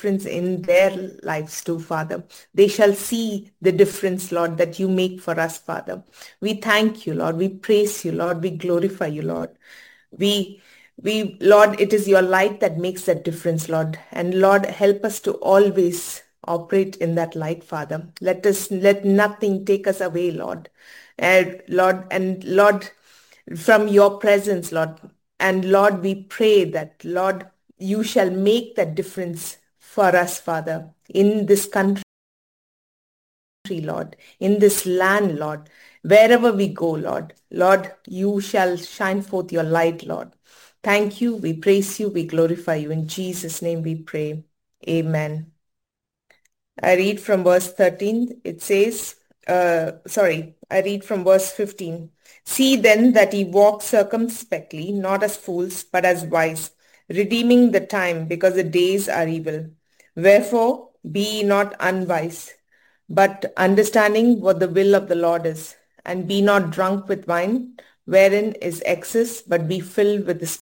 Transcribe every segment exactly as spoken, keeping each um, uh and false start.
difference in their lives too, Father. They shall see the difference, Lord, that you make for us, Father. We thank you, Lord. We praise you, Lord. We glorify you, Lord. We, we, Lord, it is your light that makes that difference, Lord. And Lord, help us to always operate in that light, Father. Let us, let nothing take us away, Lord. And Lord, and Lord, from your presence, Lord. And Lord, we pray that, Lord, you shall make that difference for us, Father, in this country, Lord, in this land, Lord, wherever we go, Lord. Lord, you shall shine forth your light, Lord. Thank you. We praise you. We glorify you. In Jesus' name we pray. Amen. I read from verse thirteen. It says, uh, sorry, I read from verse fifteen. See then that ye walk circumspectly, not as fools, but as wise, redeeming the time, because the days are evil. Wherefore be ye not unwise, but understanding what the will of the Lord is, and be not drunk with wine, wherein is excess, but be filled with the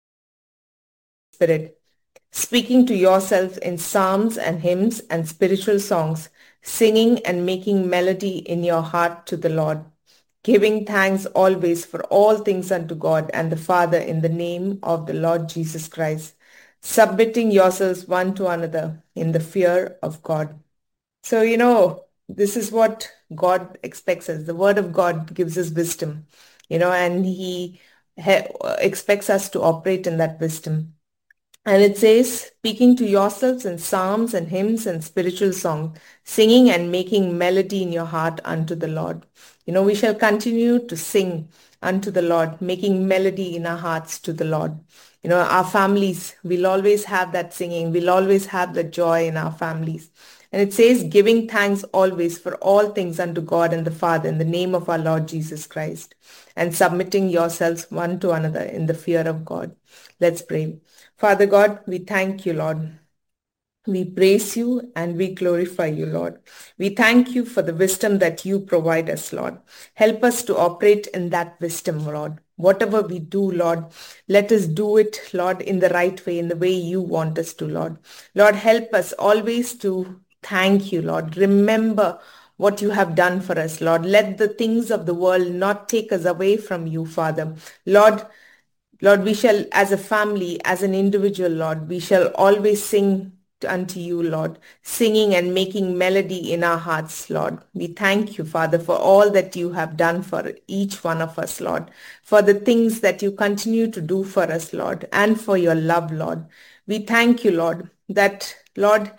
Spirit, speaking to yourselves in psalms and hymns and spiritual songs, singing and making melody in your heart to the Lord, giving thanks always for all things unto God and the Father in the name of the Lord Jesus Christ, submitting yourselves one to another in the fear of God. So, you know, this is what God expects us. The word of God gives us wisdom, you know, and he ha- expects us to operate in that wisdom. And it says, speaking to yourselves in psalms and hymns and spiritual songs, singing and making melody in your heart unto the Lord. You know, we shall continue to sing unto the Lord, making melody in our hearts to the Lord. You know, our families, we'll always have that singing. We'll always have the joy in our families. And it says, giving thanks always for all things unto God and the Father in the name of our Lord Jesus Christ, and submitting yourselves one to another in the fear of God. Let's pray. Father God, we thank you, Lord. We praise you and we glorify you, Lord. We thank you for the wisdom that you provide us, Lord. Help us to operate in that wisdom, Lord. Whatever we do, Lord, let us do it, Lord, in the right way, in the way you want us to, Lord. Lord, help us always to thank you, Lord. Remember what you have done for us, Lord. Let the things of the world not take us away from you, Father. Lord, Lord, we shall, as a family, as an individual, Lord, we shall always sing unto you, Lord, singing and making melody in our hearts, Lord. We thank you, Father, for all that you have done for each one of us, Lord, for the things that you continue to do for us, Lord, and for your love, Lord. We thank you, Lord, that, Lord,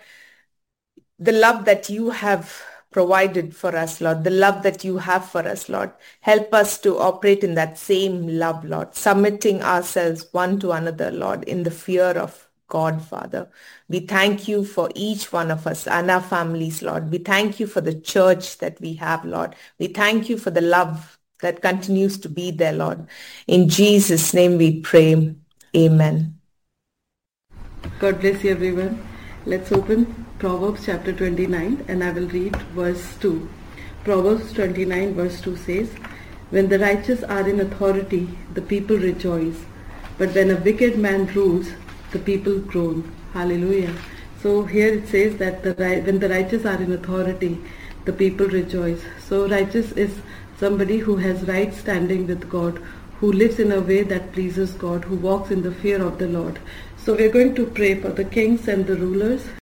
the love that you have provided for us, Lord, the love that you have for us, Lord. Help us to operate in that same love, Lord, submitting ourselves one to another, Lord, in the fear of God, Father. We thank you for each one of us and our families, Lord. We thank you for the church that we have, Lord. We thank you for the love that continues to be there, Lord. In Jesus' name we pray. Amen. God bless you, everyone. Let's open Proverbs chapter twenty-nine, and I will read verse two. Proverbs twenty-nine verse two says, when the righteous are in authority, the people rejoice. But when a wicked man rules, the people groan. Hallelujah. So here it says that the, when the righteous are in authority, the people rejoice. So righteous is somebody who has right standing with God, who lives in a way that pleases God, who walks in the fear of the Lord. So we are going to pray for the kings and the rulers